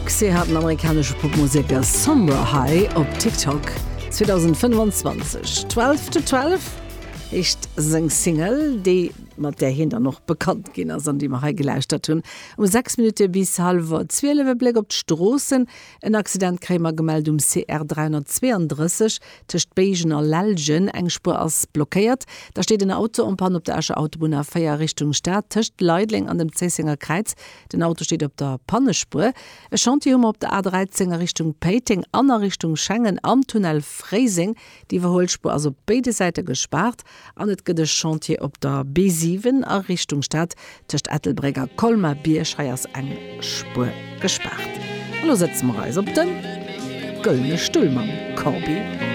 Roxy hat den amerikanische Popmusiker Summer High op TikTok 2025. 12 to 12 ist sein Single, die mat der hinter noch bekannt gehen, als an die man geleistet hun. 6 Minuten bis halb 12 Blick op d'Strossen, ein Accidentkrämer gemeldet CR 332 zwischen Beigen und Lelgen, eng Spur als blockiert. Da steht ein Auto umpan op der Asche Autobahn auf 4 Richtung Stadt, zwischen Leidling an dem Zessinger Kreuz. Den Auto steht op der Pannespur. Es Chantium op der A13 Richtung Peiting, an Richtung Schengen am Tunnel Freising. Die Überholspur also beide Seiten gespart. An et gëtt Chantier op der B7 a Richtung Stadt tcht Ettelbreger Kolmer Bierschreiers eng Spur gespart. Lo setzen wir reis op den Göllne Stuhlmann Corby.